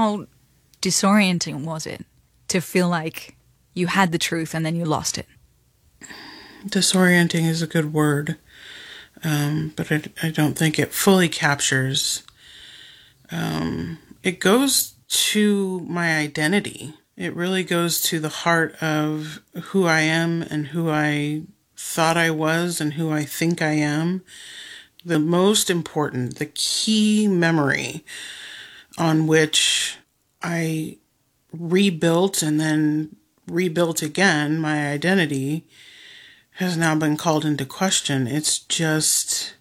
how disorienting was it to feel like you had the truth and then you lost it? Disorienting is a good word, but I don't think it fully captures. It goes to my identity. It really goes to the heart of who I am and who I thought I was and who I think I am. The most important, the key memory on which I rebuilt and then rebuilt again my identity has now been called into question. It's just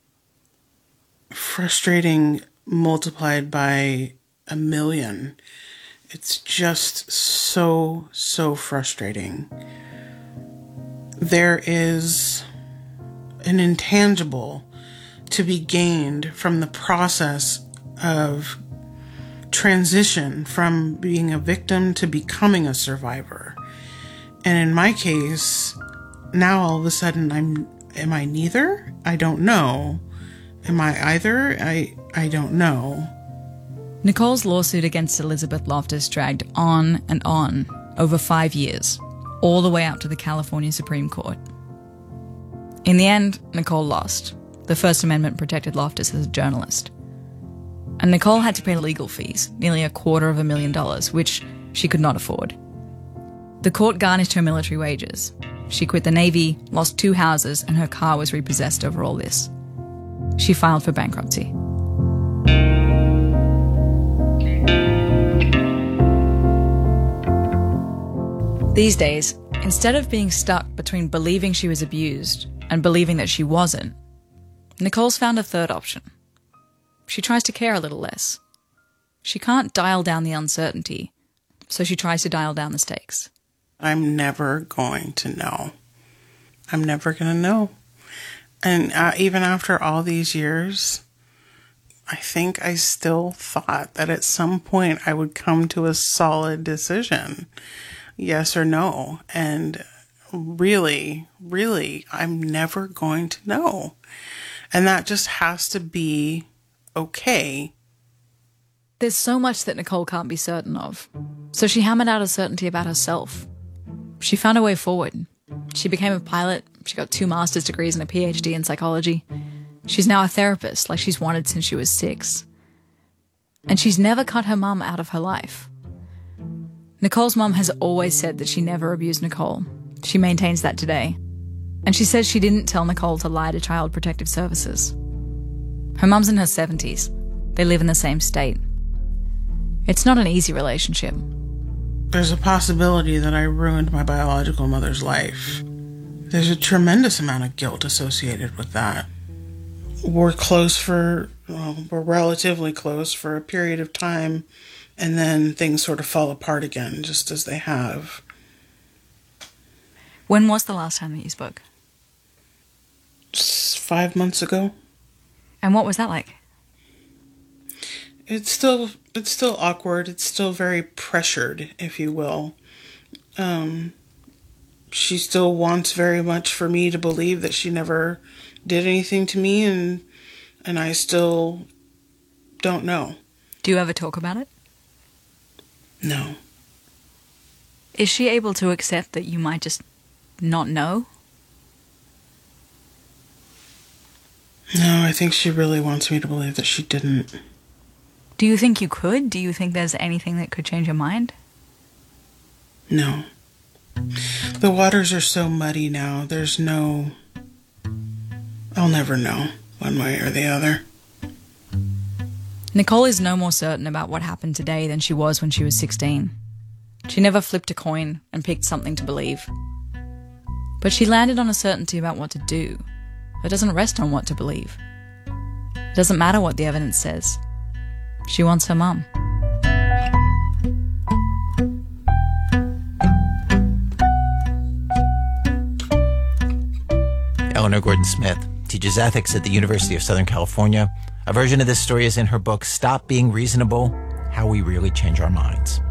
frustrating multiplied by a million. It's just so frustrating. There is an intangible to be gained from the process of transition from being a victim to becoming a survivor. And in my case, now all of a sudden am I neither? I don't know. Am I either? I don't know. Nicole's lawsuit against Elizabeth Loftus dragged on and on over 5 years, all the way out to the California Supreme Court. In the end, Nicole lost. The First Amendment protected Loftus as a journalist. And Nicole had to pay legal fees, nearly $250,000, which she could not afford. The court garnished her military wages. She quit the Navy, lost 2 houses, and her car was repossessed over all this. She filed for bankruptcy. These days, instead of being stuck between believing she was abused and believing that she wasn't, Nicole's found a third option. She tries to care a little less. She can't dial down the uncertainty, so she tries to dial down the stakes. I'm never going to know. I'm never going to know. And even after all these years, I think I still thought that at some point I would come to a solid decision, yes or no. And really, I'm never going to know. And that just has to be okay. There's so much that Nicole can't be certain of. So she hammered out a certainty about herself. She found a way forward. She became a pilot. She got 2 master's degrees and a PhD in psychology. She's now a therapist, like she's wanted since she was 6. And she's never cut her mum out of her life. Nicole's mum has always said that she never abused Nicole. She maintains that today. And she says she didn't tell Nicole to lie to Child Protective Services. Her mum's in her 70s. They live in the same state. It's not an easy relationship. There's a possibility that I ruined my biological mother's life. There's a tremendous amount of guilt associated with that. We're relatively close for a period of time, and then things sort of fall apart again, just as they have. When was the last time that you spoke? Just 5 months ago. And what was that like? It's still awkward. It's still very pressured, if you will. She still wants very much for me to believe that she never did anything to me, and I still don't know. Do you ever talk about it? No. Is she able to accept that you might just not know? No, I think she really wants me to believe that she didn't. Do you think you could? Do you think there's anything that could change your mind? No. The waters are so muddy now. I'll never know one way or the other. Nicole is no more certain about what happened today than she was when she was 16. She never flipped a coin and picked something to believe. But she landed on a certainty about what to do. It doesn't rest on what to believe. It doesn't matter what the evidence says. She wants her mum. Eleanor Gordon-Smith teaches ethics at the University of Southern California. A version of this story is in her book, Stop Being Reasonable: How We Really Change Our Minds.